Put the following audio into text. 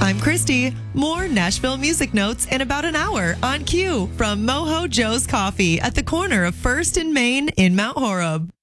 I'm Christy. More Nashville music notes in about an hour on Q from Moho Joe's Coffee at the corner of 1st and Main in Mount Horeb.